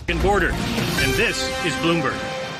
border. And this is Bloomberg.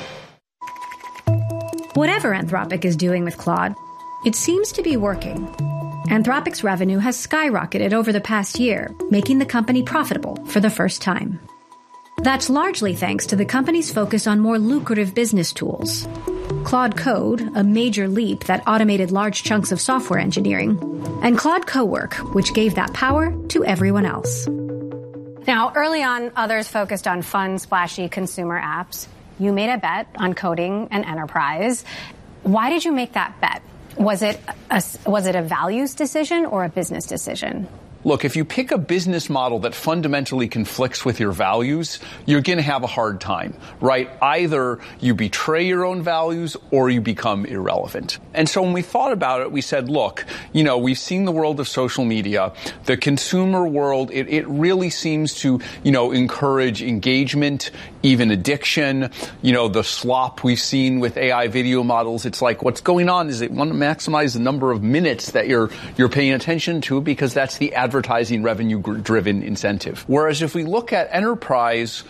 Whatever Anthropic is doing with Claude, it seems to be working. Anthropic's revenue has skyrocketed over the past year, making the company profitable for the first time. That's largely thanks to the company's focus on more lucrative business tools. Claude Code, a major leap that automated large chunks of software engineering, and Claude Cowork, which gave that power to everyone else. Now, early on, others focused on fun, splashy consumer apps. You made a bet on coding and enterprise. Why did you make that bet? Was it a values decision or a business decision? Look, if you pick a business model that fundamentally conflicts with your values, you're going to have a hard time, right? Either you betray your own values or you become irrelevant. And so when we thought about it, we said, look, we've seen the world of social media, the consumer world, it really seems to, encourage engagement, even addiction, the slop we've seen with AI video models. It's like, what's going on is it want to maximize the number of minutes that you're paying attention to because that's the advertising revenue-driven incentive. Whereas if we look at enterprise,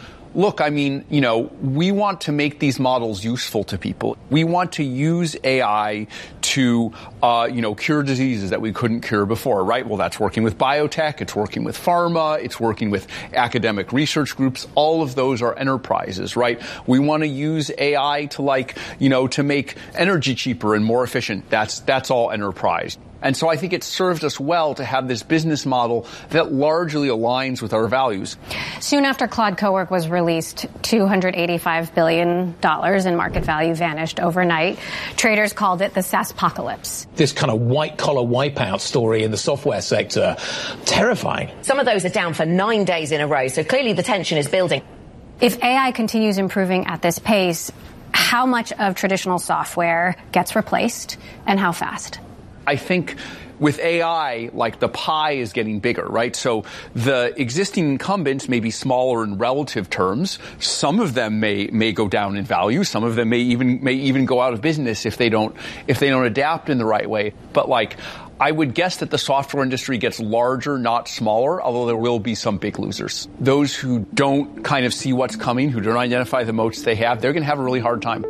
we want to make these models useful to people. We want to use AI to, cure diseases that we couldn't cure before, right? Well, that's working with biotech. It's working with pharma. It's working with academic research groups. All of those are enterprises, right? We want to use AI to make energy cheaper and more efficient. That's all enterprise. And so I think it served us well to have this business model that largely aligns with our values. Soon after Claude Cowork was released, $285 billion in market value vanished overnight. Traders called it the SaaSpocalypse. This kind of white-collar wipeout story in the software sector, terrifying. Some of those are down for 9 days in a row, so clearly the tension is building. If AI continues improving at this pace, how much of traditional software gets replaced and how fast? I think with AI, the pie is getting bigger, right? So the existing incumbents may be smaller in relative terms. Some of them may go down in value. Some of them may even go out of business if they don't adapt in the right way. But I would guess that the software industry gets larger, not smaller, although there will be some big losers. Those who don't kind of see what's coming, who don't identify the moats they have, they're going to have a really hard time.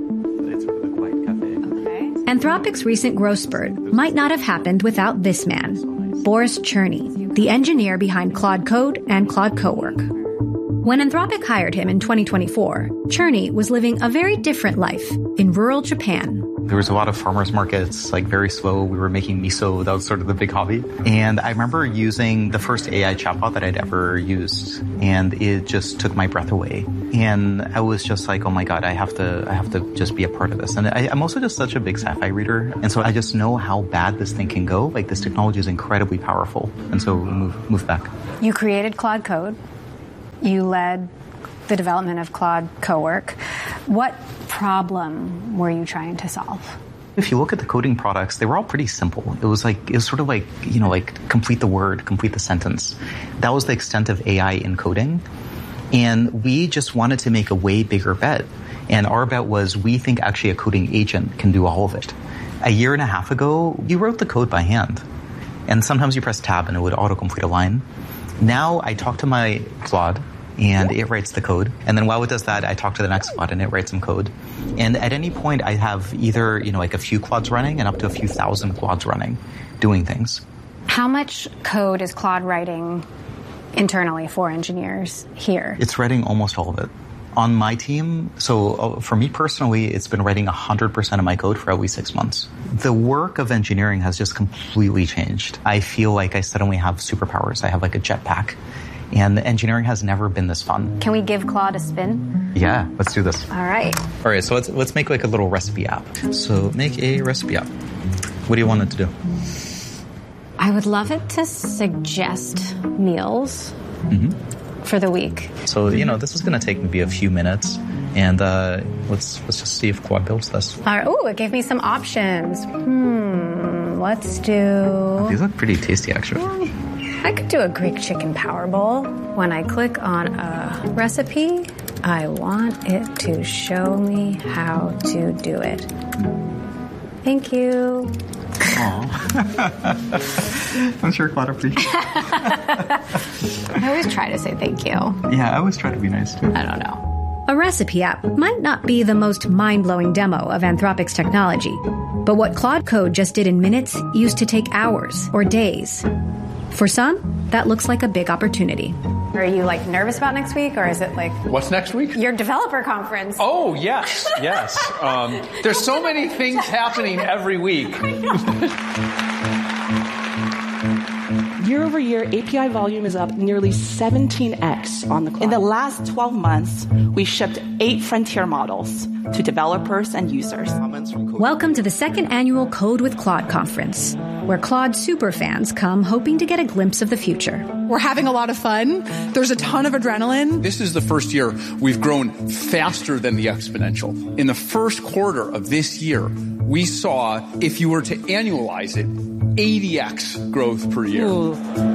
Anthropic's recent growth spurt might not have happened without this man, Boris Cherny, the engineer behind Claude Code and Claude Cowork. When Anthropic hired him in 2024, Cherny was living a very different life in rural Japan. There was a lot of farmers markets, very slow. We were making miso. That was sort of the big hobby. And I remember using the first AI chatbot that I'd ever used, and it just took my breath away. And I was just like, oh my God, I have to just be a part of this. And I'm also just such a big sci-fi reader. And so I just know how bad this thing can go. This technology is incredibly powerful. And so we moved back. You created Claude Code. You led the development of Claude Cowork. What problem were you trying to solve? If you look at the coding products, they were all pretty simple. It was sort of complete the word, complete the sentence. That was the extent of AI in coding. And we just wanted to make a way bigger bet. And our bet was we think actually a coding agent can do all of it. A year and a half ago, you wrote the code by hand. And sometimes you press tab and it would autocomplete a line. Now I talk to my Claude and it writes the code. And then while it does that, I talk to the next Claude and it writes some code. And at any point, I have either, a few Claudes running and up to a few thousand Claudes running, doing things. How much code is Claude writing internally for engineers here? It's writing almost all of it. On my team, so for me personally, it's been writing 100% of my code for at least 6 months. The work of engineering has just completely changed. I feel like I suddenly have superpowers. I have a jetpack. And engineering has never been this fun. Can we give Claude a spin? Yeah, let's do this. All right. All right, so let's make a little recipe app. So make a recipe app. What do you want it to do? I would love it to suggest meals for the week. So, this is going to take maybe a few minutes. And let's just see if Claude builds this. All right. Ooh, it gave me some options. Let's do... These look pretty tasty, actually. I could do a Greek chicken power bowl. When I click on a recipe, I want it to show me how to do it. Thank you. I'm sure Claude appreciates it. I always try to say thank you. Yeah, I always try to be nice too. I don't know. A recipe app might not be the most mind-blowing demo of Anthropic's technology, but what Claude Code just did in minutes used to take hours or days. For some, that looks like a big opportunity. Are you nervous about next week, or is it What's next week? your developer conference? Oh, yes. There's so many things happening every week. Year over year, API volume is up nearly 17x on the cloud. In the last 12 months, we shipped 8 frontier models to developers and users. Welcome to the second annual Code with Claude conference, where Claude superfans come hoping to get a glimpse of the future. We're having a lot of fun. There's a ton of adrenaline. This is the first year we've grown faster than the exponential. In the first quarter of this year, we saw, if you were to annualize it, 80x growth per year. Ooh.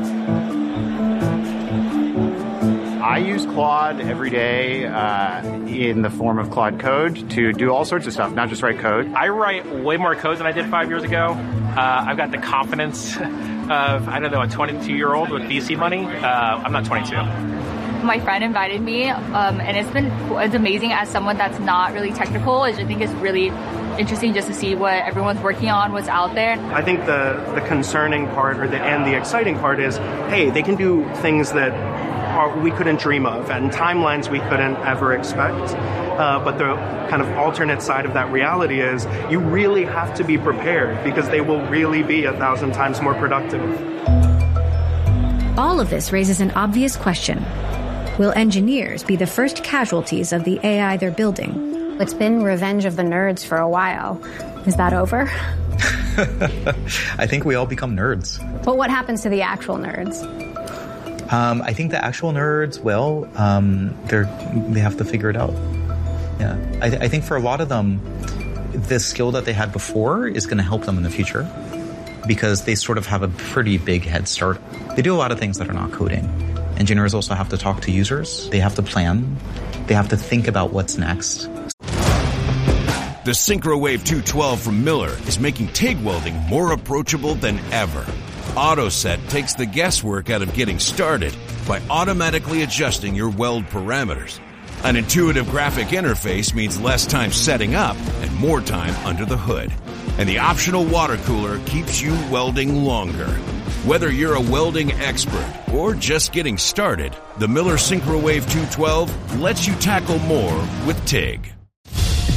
I use Claude every day in the form of Claude Code to do all sorts of stuff, not just write code. I write way more code than I did 5 years ago. I've got the confidence of, a 22-year-old with VC money. I'm not 22. My friend invited me, and it's amazing as someone that's not really technical. I just think it's really interesting just to see what everyone's working on, what's out there. I think the concerning part and the exciting part is, hey, they can do things that we couldn't dream of and timelines we couldn't ever expect. But the kind of alternate side of that reality is you really have to be prepared because they will really be 1,000 times more productive. All of this raises an obvious question. Will engineers be the first casualties of the AI they're building? It's been revenge of the nerds for a while. Is that over? I think we all become nerds. But what happens to the actual nerds? I think the actual nerds, they have to figure it out. Yeah, I think for a lot of them, the skill that they had before is going to help them in the future because they sort of have a pretty big head start. They do a lot of things that are not coding. Engineers also have to talk to users. They have to plan. They have to think about what's next. The SynchroWave 212 from Miller is making TIG welding more approachable than ever. AutoSet takes the guesswork out of getting started by automatically adjusting your weld parameters. An intuitive graphic interface means less time setting up and more time under the hood. And the optional water cooler keeps you welding longer. Whether you're a welding expert or just getting started, the Miller SynchroWave 212 lets you tackle more with TIG.